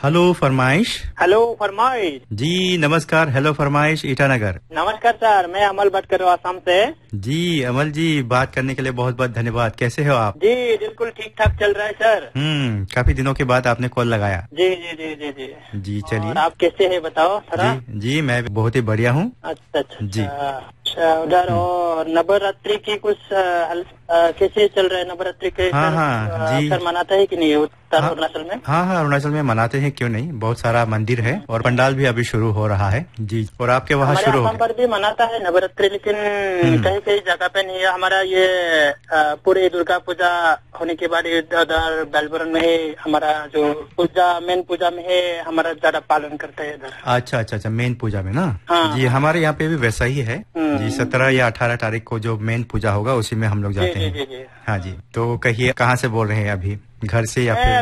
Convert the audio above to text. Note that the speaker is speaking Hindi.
हेलो फरमाइश। हेलो फरमाइश। जी नमस्कार। हेलो फरमाइश ईटानगर। नमस्कार सर, मैं अमल बात कर रहा हूँ आसाम से। जी अमल जी, बात करने के लिए बहुत बहुत धन्यवाद। कैसे हो आप? जी बिल्कुल ठीक ठाक चल रहा है सर। काफी दिनों के बाद आपने कॉल लगाया। जी जी जी जी जी जी चलिए। और आप कैसे हैं बताओ थोड़ा। जी मैं बहुत ही बढ़िया हूँ। अच्छा अच्छा जी। अच्छा उधर और नवरात्रि की कुछ कैसे चल रहा है नवरात्रि के हाँ सर? हाँ जी। सर मनाता है कि नहीं उत्तर हाँ अरुणाचल में? हाँ अरुणाचल में मनाते हैं, क्यों नहीं। बहुत सारा मंदिर है और पंडाल भी अभी शुरू हो रहा है। जी। और आपके वहाँ हमारे शुरू हो आसाम गया? पर भी मनाता है नवरात्रि, लेकिन कहीं कहीं जगह पे नहीं है। हमारा ये पूरे दुर्गा पूजा होने के बाद इधर बेलबुरन में ही हमारा जो पूजा मेन पूजा में है हमारा ज्यादा पालन करते हैं इधर। अच्छा अच्छा अच्छा, मेन पूजा में ना। हाँ, जी हाँ। हमारे यहाँ पे भी वैसा ही है। जी 17 या 18 तारीख को जो मेन पूजा होगा उसी में हम लोग जाते हैं। जी जी जी। हाँ जी। तो कहिए कहाँ से बोल रहे हैं अभी, घर से या फिर?